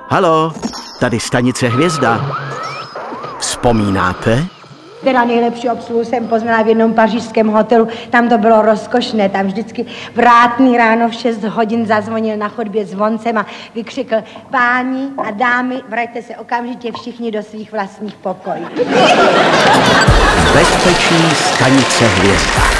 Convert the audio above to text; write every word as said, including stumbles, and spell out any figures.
Halo, tady stanice Hvězda. Vzpomínáte? Teda nejlepší obsluhu jsem poznala v jednom pařížském hotelu, tam to bylo rozkošné, tam vždycky vrátný ráno v šest hodin zazvonil na chodbě zvoncem a vykřikl: páni a dámy, vraťte se okamžitě všichni do svých vlastních pokojů. Bezpečí stanice Hvězda.